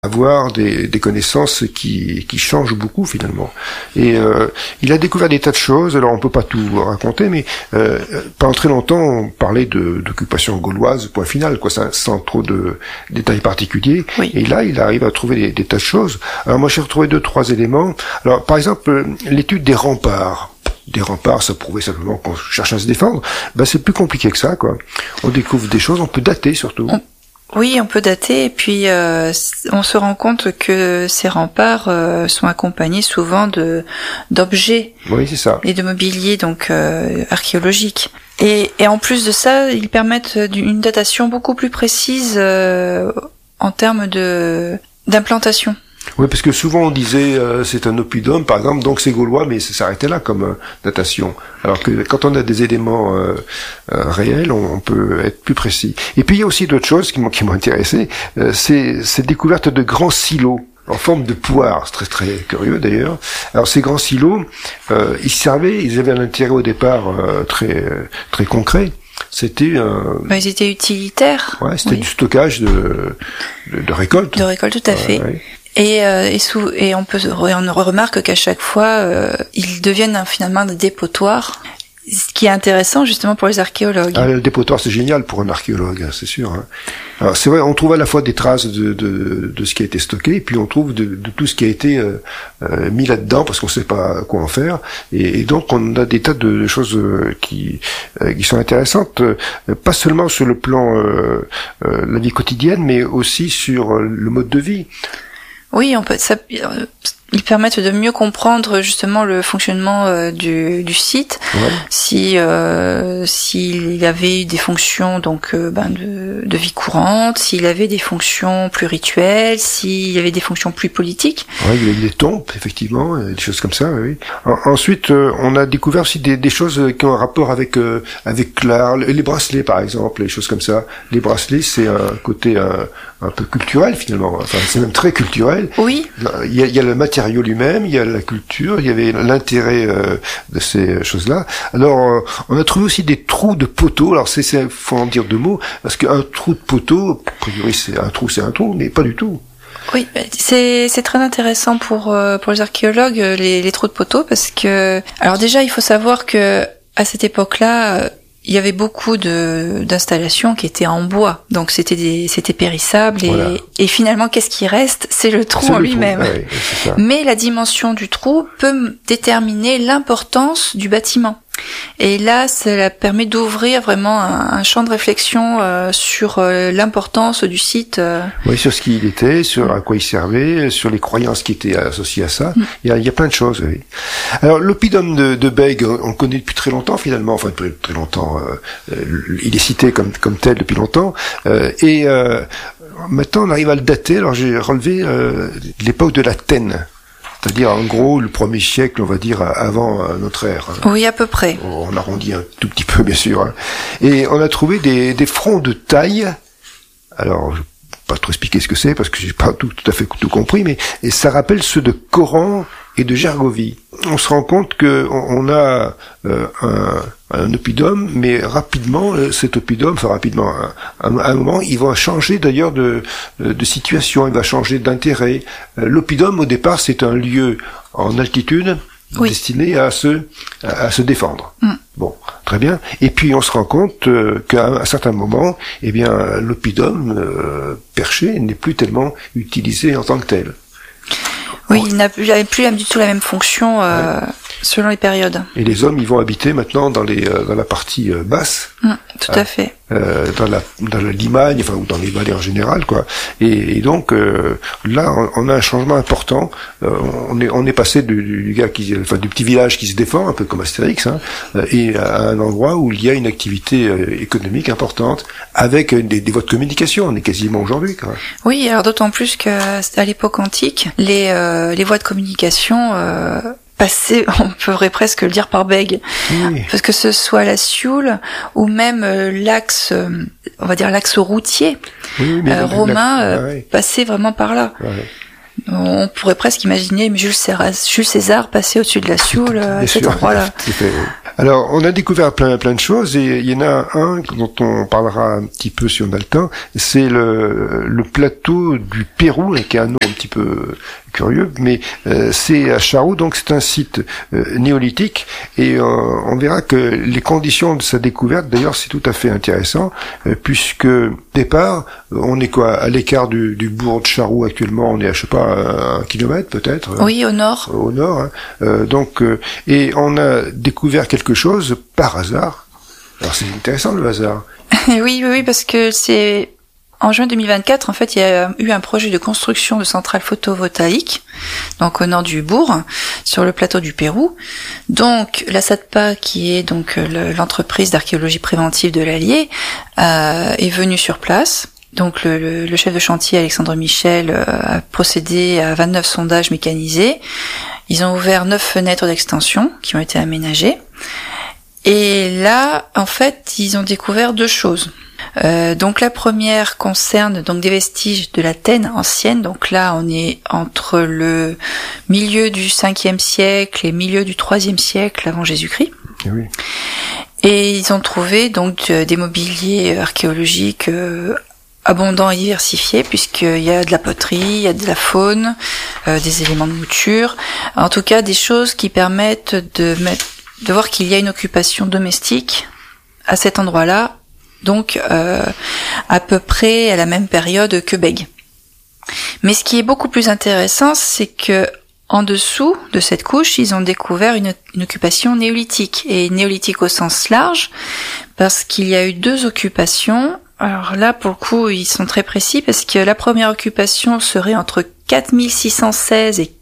avoir des connaissances qui changent beaucoup finalement. Et il a découvert des tas de choses. Alors on peut pas tout raconter, mais pendant très longtemps on parlait d'occupation gauloise, point final, quoi, sans trop de détails particuliers. Oui. Et là il arrive à trouver des tas de choses. Alors moi j'ai retrouvé 2-3 éléments. Alors par exemple l'étude des remparts. Des remparts, ça prouvait simplement qu'on cherche à se défendre. Ben c'est plus compliqué que ça, quoi. On découvre des choses, on peut dater surtout. Oui, on peut dater, et puis on se rend compte que ces remparts sont accompagnés souvent d'objets, oui, c'est ça, et de mobilier donc archéologique. Et en plus de ça, ils permettent une datation beaucoup plus précise en termes d'implantation. Oui, parce que souvent on disait c'est un oppidum, par exemple, donc c'est gaulois, mais ça s'arrêtait là comme datation. Alors que quand on a des éléments réels, on peut être plus précis. Et puis il y a aussi d'autres choses qui m'ont intéressé, c'est cette découverte de grands silos en forme de poire, c'est très très curieux d'ailleurs. Alors ces grands silos, ils avaient un intérêt au départ très très concret. C'était ils étaient utilitaires. Ouais, c'était du stockage de récoltes. De récoltes, tout à fait. Ouais. Et on remarque qu'à chaque fois ils deviennent finalement des dépotoirs, ce qui est intéressant justement pour les archéologues. Ah, le dépotoir c'est génial pour un archéologue, c'est sûr. Hein. Alors c'est vrai, on trouve à la fois des traces de ce qui a été stocké, et puis on trouve de tout ce qui a été mis là-dedans parce qu'on sait pas quoi en faire, et donc on a des tas de choses qui sont intéressantes, pas seulement sur le plan la vie quotidienne, mais aussi sur le mode de vie. Oui, ils permettent de mieux comprendre justement le fonctionnement du site. Ouais. S'il y avait des fonctions donc de vie courante, s'il avait des fonctions plus rituelles, s'il y avait des fonctions plus politiques. Ouais, il y a des tombes effectivement, des choses comme ça. Oui. Ensuite, on a découvert aussi des choses qui ont un rapport avec l'art, les bracelets par exemple, les choses comme ça. Les bracelets, c'est un côté un peu culturel finalement. Enfin, c'est même très culturel. Oui. Il y a le matériau lui-même, il y a la culture, il y avait l'intérêt de ces choses-là. Alors, on a trouvé aussi des trous de poteaux. Alors, faut en dire deux mots, parce qu'un trou de poteau, a priori, c'est un trou, mais pas du tout. Oui, c'est très intéressant pour les archéologues les trous de poteaux, parce que alors déjà il faut savoir que à cette époque-là il y avait beaucoup d'installations qui étaient en bois, donc c'était périssable, voilà. Et finalement qu'est-ce qui reste? C'est le trou en lui-même. Ouais, c'est ça. Mais la dimension du trou peut déterminer l'importance du bâtiment. Et là, cela permet d'ouvrir vraiment un champ de réflexion sur l'importance du site. Oui, sur ce qu'il était, sur à quoi il servait, sur les croyances qui étaient associées à ça. Il y a plein de choses. Oui. Alors, l'oppidum de Bègue, on le connaît depuis très longtemps finalement. Enfin, depuis très longtemps. Il est cité comme tel depuis longtemps. Maintenant, on arrive à le dater. Alors, j'ai relevé l'époque de la Tène. C'est-à-dire, en gros, le 1er siècle, on va dire, avant notre ère. Oui, à peu près. On arrondit un tout petit peu, bien sûr. Hein. Et on a trouvé des fronts de taille. Alors, je ne vais pas trop expliquer ce que c'est, parce que j'ai pas tout à fait tout compris, mais ça rappelle ceux de Coran et de Gergovie. On se rend compte que on a un oppidum, mais rapidement, cet oppidum, à un moment, il va changer d'ailleurs de situation, il va changer d'intérêt. L'oppidum, au départ, c'est un lieu en altitude, oui, destiné à se défendre. Bon, très bien. Et puis on se rend compte qu'à un certain moment, eh bien, l'oppidum perché n'est plus tellement utilisé en tant que tel. Oui, il n'avait plus du tout la même fonction selon les périodes. Et les hommes, ils vont habiter maintenant dans la partie basse. Tout à fait. Dans la Limagne, enfin, ou dans les vallées en général, quoi. Et donc là, on a un changement important. On est passé du petit village qui se défend, un peu comme Astérix, hein, et à un endroit où il y a une activité économique importante, avec des voies de communication. On est quasiment aujourd'hui, quoi. Oui, alors d'autant plus qu'à l'époque antique, les voies de communication passer, on pourrait presque le dire par Bègue, oui, parce que ce soit la Sioule ou même l'axe, on va dire l'axe routier, oui, romain, passait vraiment par là. Ouais. On pourrait presque imaginer Jules César passer au-dessus de la Sioule à cet endroit-là. Alors, on a découvert plein de choses et il y en a un dont on parlera un petit peu si on a le temps. C'est le plateau du Pérou, qui a un nom un petit peu curieux, mais c'est à Charroux, donc c'est un site néolithique et on verra que les conditions de sa découverte, d'ailleurs, c'est tout à fait intéressant puisque au départ, on est quoi à l'écart du bourg de Charroux actuellement, on est à je sais pas 1 kilomètre peut-être. Oui, au nord. Au nord, hein. Donc et on a découvert quelque chose par hasard. Alors c'est intéressant le hasard. Oui, parce que c'est en juin 2024, en fait, il y a eu un projet de construction de centrale photovoltaïque, donc au nord du bourg, sur le plateau du Pérou. Donc, la SATPA, qui est donc l'entreprise d'archéologie préventive de l'Allier, est venue sur place. Donc, le chef de chantier, Alexandre Michel, a procédé à 29 sondages mécanisés. Ils ont ouvert 9 fenêtres d'extension qui ont été aménagées. Et là, en fait, ils ont découvert 2 choses. Donc la première concerne donc des vestiges de la Tène ancienne. Donc là, on est entre le milieu du 5e siècle et milieu du 3e siècle avant Jésus-Christ. Oui. Et ils ont trouvé donc des mobiliers archéologiques abondants et diversifiés, puisqu'il y a de la poterie, il y a de la faune, des éléments de mouture. En tout cas, des choses qui permettent de voir qu'il y a une occupation domestique à cet endroit-là, donc à peu près à la même période que Bègue. Mais ce qui est beaucoup plus intéressant, c'est que en dessous de cette couche, ils ont découvert une occupation néolithique, et néolithique au sens large, parce qu'il y a eu 2 occupations. Alors là, pour le coup, ils sont très précis, parce que la première occupation serait entre 4616 et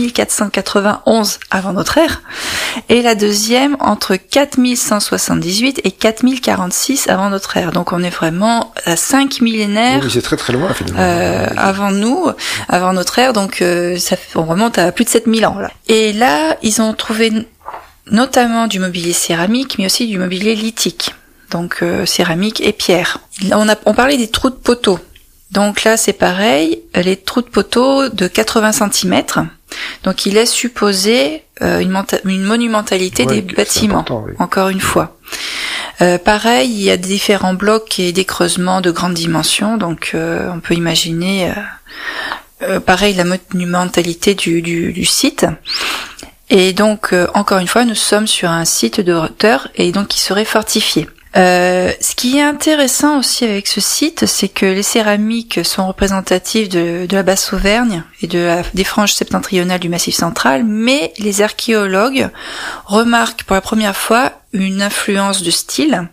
4491 avant notre ère, et la deuxième entre 4178 et 4046 avant notre ère. Donc on est vraiment à 5 millénaires. Oui, c'est très très loin finalement. Avant notre ère, donc on remonte à plus de 7000 ans là. Et là, ils ont trouvé notamment du mobilier céramique, mais aussi du mobilier lithique. Donc céramique et pierre. On parlait des trous de poteaux. Donc là, c'est pareil, les trous de poteaux de 80 cm. Donc il laisse supposer une monumentalité des bâtiments, oui. Encore une fois. Pareil, il y a différents blocs et des creusements de grandes dimensions. Donc on peut imaginer pareil la monumentalité du site. Et donc encore une fois, nous sommes sur un site de hauteur et donc qui serait fortifié. Ce qui est intéressant aussi avec ce site, c'est que les céramiques sont représentatives de la Basse-Auvergne et des franges septentrionales du Massif central, mais les archéologues remarquent pour la première fois une influence de style.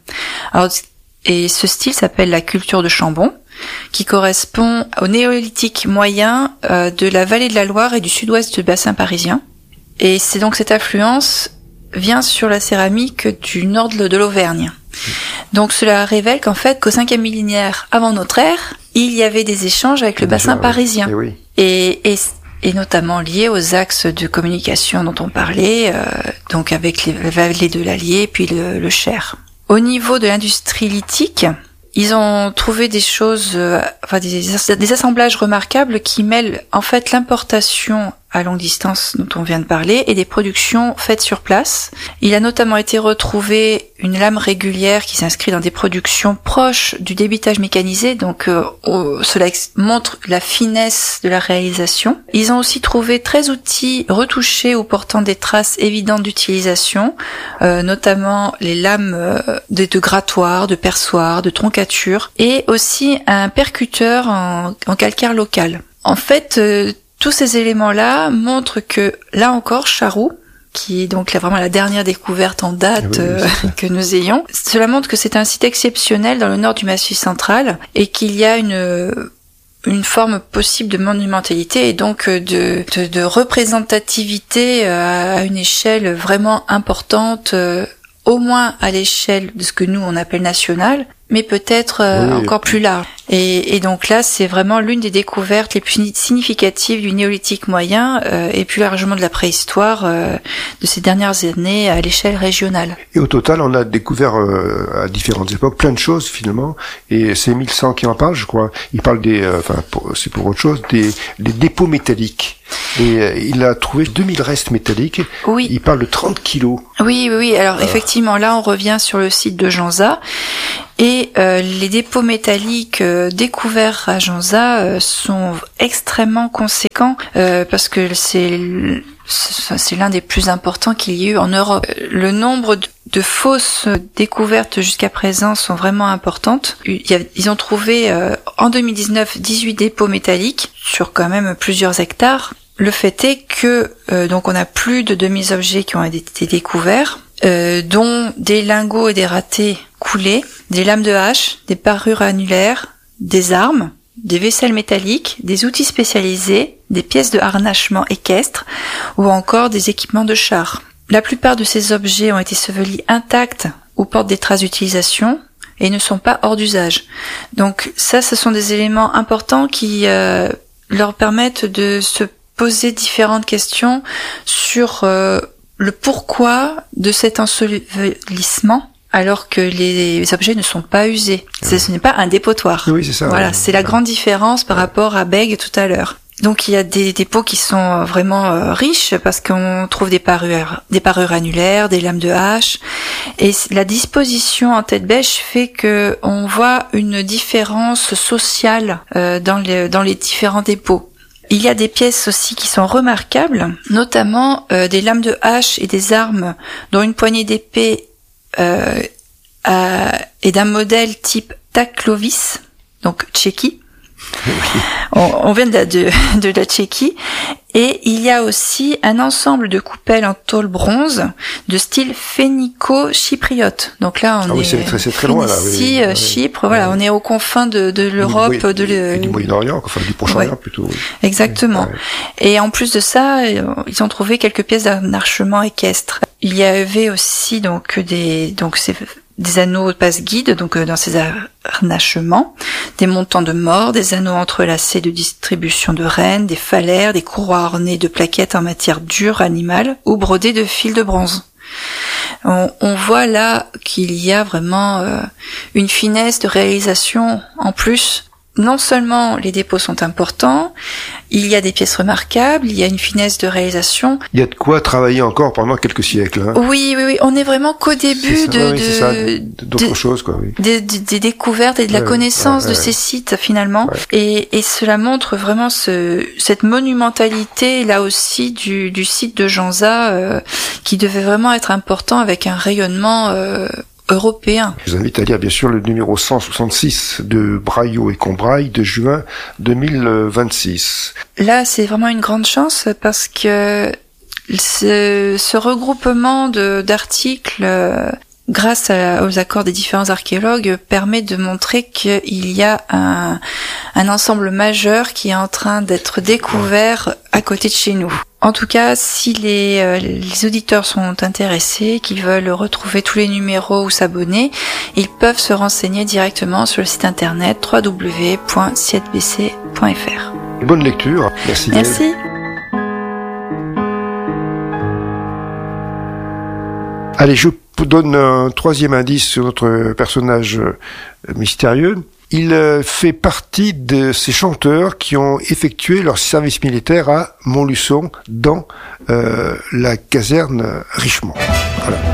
Et ce style s'appelle la culture de Chambon, qui correspond au néolithique moyen de la vallée de la Loire et du sud-ouest du bassin parisien. Et c'est donc cette influence vient sur la céramique du nord de l'Auvergne. Donc cela révèle qu'en fait, qu'au 5e millénaire avant notre ère, il y avait des échanges avec le bassin parisien. Oui. Et notamment liés aux axes de communication dont on parlait, donc avec les vallées de l'Allier puis le Cher. Au niveau de l'industrie lithique, ils ont trouvé des choses, des assemblages remarquables qui mêlent en fait l'importation à longue distance dont on vient de parler et des productions faites sur place. Il a notamment été retrouvé une lame régulière qui s'inscrit dans des productions proches du débitage mécanisé, donc cela montre la finesse de la réalisation. Ils ont aussi trouvé 13 outils retouchés ou portant des traces évidentes d'utilisation, notamment les lames de grattoir, de perçoir, de troncature, et aussi un percuteur en calcaire local. En fait, tous ces éléments-là montrent que, là encore, Charroux, qui est donc vraiment la dernière découverte en date que nous ayons, cela montre que c'est un site exceptionnel dans le nord du Massif central et qu'il y a une forme possible de monumentalité et donc de représentativité à une échelle vraiment importante, au moins à l'échelle de ce que nous on appelle national, mais peut-être encore plus large. Et donc là, c'est vraiment l'une des découvertes les plus significatives du néolithique moyen et plus largement de la préhistoire de ces dernières années à l'échelle régionale. Et au total, on a découvert à différentes époques plein de choses finalement, et c'est 1100 qui en parlent, je crois. Ils parlent c'est pour autre chose, des dépôts métalliques. Et il a trouvé 2000 restes métalliques. Oui. Il parle de 30 kilos. Oui. Alors effectivement, là on revient sur le site de Janza. Et les dépôts métalliques découverts à Janza sont extrêmement conséquents parce que c'est l'un des plus importants qu'il y ait eu en Europe. Le nombre de fausses découvertes jusqu'à présent sont vraiment importantes. Ils ont trouvé en 2019 18 dépôts métalliques sur quand même plusieurs hectares. Le fait est que donc on a plus de 2000 objets qui ont été découverts, dont des lingots et des ratés coulés, des lames de hache, des parures annulaires, des armes, des vaisselles métalliques, des outils spécialisés, des pièces de harnachement équestre ou encore des équipements de char. La plupart de ces objets ont été sevelis intacts ou portent des traces d'utilisation et ne sont pas hors d'usage. Donc ça, ce sont des éléments importants qui leur permettent de se poser différentes questions sur le pourquoi de cet ensevelissement alors que les objets ne sont pas usés. Ce n'est pas un dépotoir. Oui, c'est ça. Voilà, c'est la grande différence par rapport à Bègue tout à l'heure. Donc il y a des dépôts qui sont vraiment riches parce qu'on trouve des parures annulaires, des lames de hache, et la disposition en tête bêche fait que on voit une différence sociale dans les différents dépôts. Il y a des pièces aussi qui sont remarquables, notamment des lames de hache et des armes dont une poignée d'épée est d'un modèle type Taklovis, donc Tchéquie. On vient de la Tchéquie. Et il y a aussi un ensemble de coupelles en tôle bronze de style phénico-chypriote. Donc là, on est c'est très loin, là. Ici, Chypre, voilà, on est aux confins de l'Europe, et du Moyen-Orient, enfin du Proche-Orient plutôt. Oui. Exactement. Ouais. Et en plus de ça, ils ont trouvé quelques pièces d'harnachement équestre. Il y avait aussi des anneaux passe-guide, donc dans ces harnachements, des montants de mort, des anneaux entrelacés de distribution de rênes, des phallaires, des courroies ornées de plaquettes en matière dure animale ou brodées de fils de bronze. On voit là qu'il y a vraiment une finesse de réalisation en plus. Non seulement les dépôts sont importants, il y a des pièces remarquables, il y a une finesse de réalisation. Il y a de quoi travailler encore pendant quelques siècles. Hein. Oui, on est vraiment qu'au début d'autres choses, quoi. Oui. Des découvertes et de la connaissance de ces sites finalement, et cela montre vraiment cette monumentalité là aussi du site de Janza qui devait vraiment être important avec un rayonnement européen. Je vous invite à lire bien sûr le numéro 166 de Braillot et Combraille de juin 2026. Là, c'est vraiment une grande chance parce que ce regroupement d'articles grâce aux accords des différents archéologues permet de montrer qu'il y a un ensemble majeur qui est en train d'être découvert à côté de chez nous. En tout cas, si les auditeurs sont intéressés, qu'ils veulent retrouver tous les numéros ou s'abonner, ils peuvent se renseigner directement sur le site internet www.sietbc.fr. Bonne lecture. Merci. Merci. Allez, je vous donne un troisième indice sur notre personnage mystérieux. Il fait partie de ces chanteurs qui ont effectué leur service militaire à Montluçon dans la caserne Richemont. Voilà.